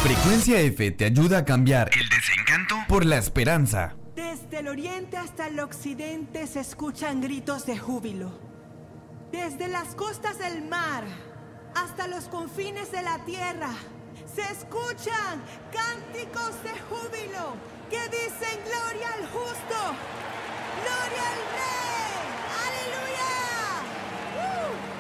Frecuencia F te ayuda a cambiar el desencanto por la esperanza. Desde el oriente hasta el occidente se escuchan gritos de júbilo. Desde las costas del mar hasta los confines de la tierra se escuchan cánticos de júbilo que dicen: